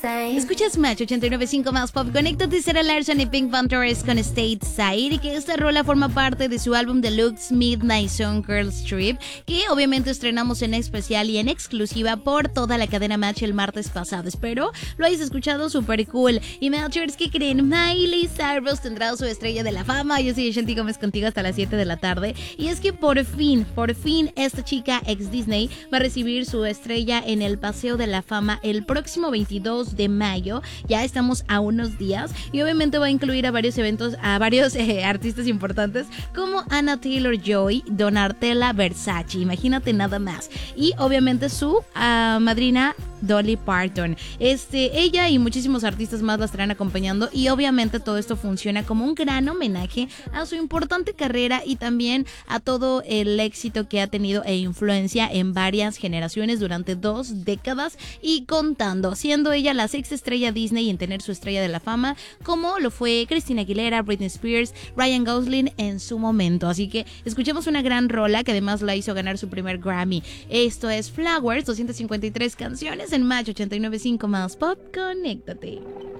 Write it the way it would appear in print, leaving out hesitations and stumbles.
Escuchas Match 89.5 más Pop. Conéctate, Sarah Larson y Pink Panthers con Stateside, que esta rola forma parte de su álbum Deluxe Midnight Song Girls Trip, que obviamente estrenamos en especial y en exclusiva por toda la cadena Match el martes pasado. Espero lo hayas escuchado, súper cool. Y Matchers, ¿qué creen? Miley Cyrus tendrá su estrella de la fama. Yo soy Shanti Gómez contigo hasta las 7 de la tarde. Y es que por fin, esta chica ex Disney va a recibir su estrella en el Paseo de la Fama el próximo 22 de mayo. Ya estamos a unos días y obviamente va a incluir a varios artistas importantes como Anna Taylor-Joy, Donatella Versace, imagínate nada más. Y obviamente su madrina Dolly Parton. Ella y muchísimos artistas más la estarán acompañando y obviamente todo esto funciona como un gran homenaje a su importante carrera y también a todo el éxito que ha tenido e influencia en varias generaciones durante 2 décadas y contando, siendo ella la sexta estrella Disney en tener su estrella de la fama, como lo fue Christina Aguilera, Britney Spears, Ryan Gosling en su momento. Así que escuchemos una gran rola que además la hizo ganar su primer Grammy. Esto es Flowers, 253 canciones en Match 89.5 más Pop. Conéctate.